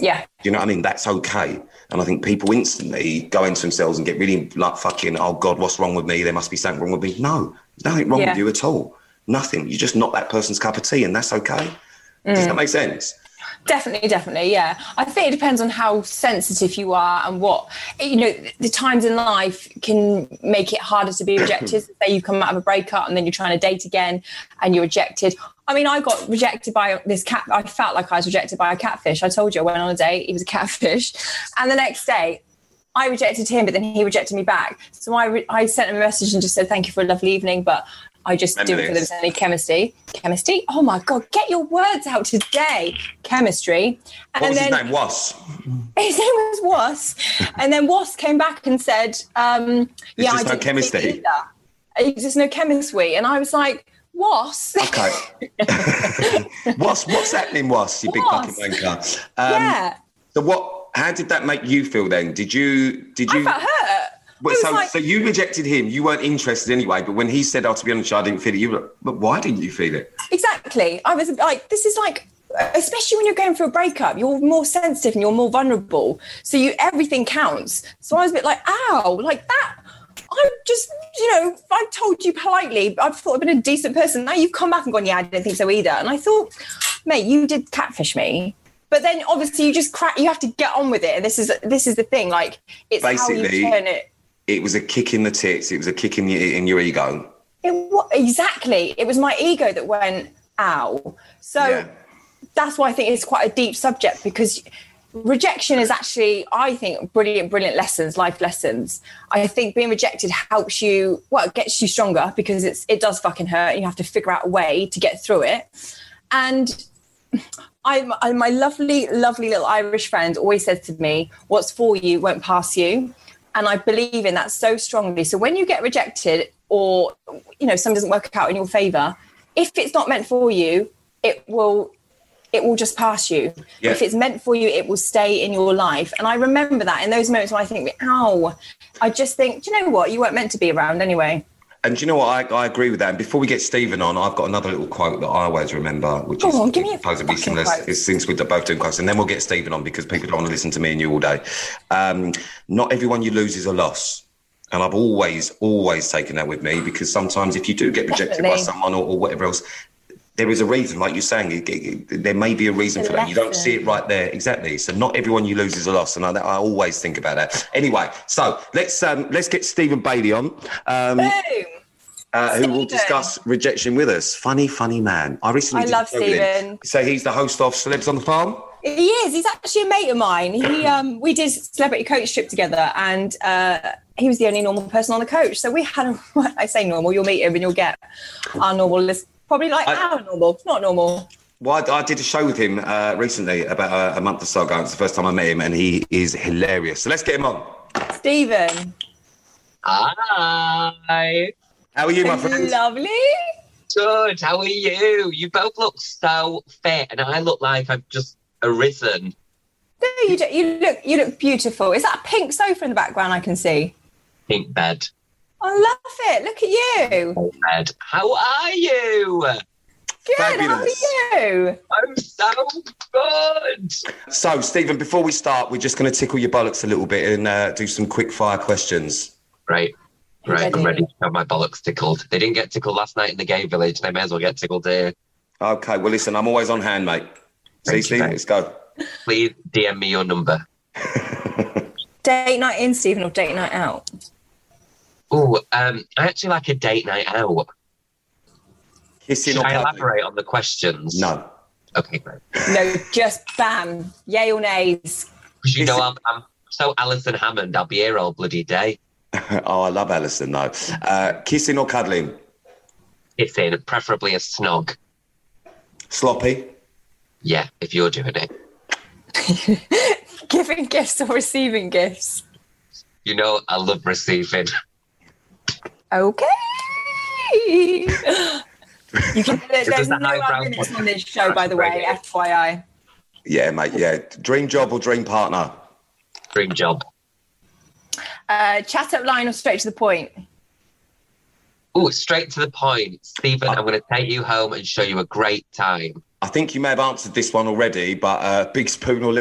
Yeah. Do you know what I mean? That's okay. And I think people instantly go into themselves and get really like fucking, oh God, what's wrong with me? There must be something wrong with me. No, there's nothing wrong with you at all. Nothing. You're just not that person's cup of tea, and that's okay. Does that make sense? Definitely, yeah. I think it depends on how sensitive you are and what, the times in life can make it harder to be rejected. Say you come out of a breakup and then you're trying to date again and you're rejected. I mean, I got rejected by this cat. I felt like I was rejected by a catfish. I told you I went on a date. He was a catfish. And the next day, I rejected him, but then he rejected me back. So I sent him a message and just said, thank you for a lovely evening, but I just didn't think there was any chemistry. Chemistry? Oh, my God. Get your words out today. Chemistry. And what was his name? Was? His name was Was. And then Was came back and said, There's just no chemistry. There's no chemistry. And I was like, Was? Okay. What's happening, Was, you big fucking wanker? Yeah. So how did that make you feel then? Did you? I felt hurt. So you rejected him. You weren't interested anyway. But when he said, "Oh, to be honest, I didn't feel it," you were like, "But why didn't you feel it?" Exactly. I was like, "This is like." Especially when you're going through a breakup, you're more sensitive and you're more vulnerable. So everything counts. So I was a bit like, "Ow!" Like that. I just, I told you politely. I thought I'd been a decent person. Now you've come back and gone, "Yeah, I didn't think so either." And I thought, mate, you did catfish me. But then obviously you just you have to get on with it. And this is the thing. Like, it's basically how you turn it. It was a kick in the tits. It was a kick in your ego. Exactly. It was my ego that went, ow. So that's why I think it's quite a deep subject, because rejection is actually, I think, brilliant lessons, life lessons. I think being rejected helps you, it gets you stronger, because it does fucking hurt and you have to figure out a way to get through it. And my lovely, lovely little Irish friend always says to me, what's for you won't pass you. And I believe in that so strongly. So when you get rejected or, something doesn't work out in your favour, if it's not meant for you, it will just pass you. Yeah. If it's meant for you, it will stay in your life. And I remember that in those moments when I think, ow, I just think, do you know what? You weren't meant to be around anyway. And do you know what? I agree with that. And before we get Stephen on, I've got another little quote that I always remember, which is supposedly similar. Since we're both doing quotes, and then we'll get Stephen on, because people don't want to listen to me and you all day. Not everyone you lose is a loss. And I've always taken that with me, because sometimes if you do get rejected by someone or whatever else, there is a reason, like you're saying, there may be a reason for that. You don't see it right there. Exactly. So not everyone you lose is a loss. And I always think about that. Anyway, so let's get Stephen Bailey on, who will discuss rejection with us. Funny man. I love Stephen. So he's the host of Celebs on the Farm? He is. He's actually a mate of mine. We did Celebrity Coach Trip together, and he was the only normal person on the coach. So we had I say normal, you'll meet him and you'll get our normal list. Probably like our normal. It's not normal. Well, I did a show with him recently, about a month or so ago. It's the first time I met him, and he is hilarious. So let's get him on. Stephen. Hi. How are you, my friend? Lovely. Good. How are you? You both look so fit, and I look like I've just arisen. No, you don't. You look beautiful. Is that a pink sofa in the background I can see? Pink bed. I love it. Look at you. Pink bed. How are you? Good. Fabulous. How are you? I'm so good. So, Stephen, before we start, we're just going to tickle your bollocks a little bit and do some quick fire questions. Right. I'm ready to have my bollocks tickled. They didn't get tickled last night in the gay village. They may as well get tickled here. Okay, well, listen, I'm always on hand, mate. See, Stephen, let's go. Please DM me your number. Date night in, Stephen, or date night out? Oh, I actually like a date night out. Kissing Should or I cuddling? elaborate on the questions? No. Okay, great. No, just bam. Yay or nays? Because I'm so Alison Hammond, I'll be here all bloody day. Oh, I love Alison, though. Kissing or cuddling? Kissing, preferably a snog. Sloppy? Yeah, if you're doing it. Giving gifts or receiving gifts? You know, I love receiving. Okay. There's no minutes on this show, by the way, FYI. Yeah, mate, yeah. Dream job or dream partner? Dream job. Chat up line or straight to the point? Oh, straight to the point. Stephen, I'm going to take you home and show you a great time. I think you may have answered this one already, but big spoon or little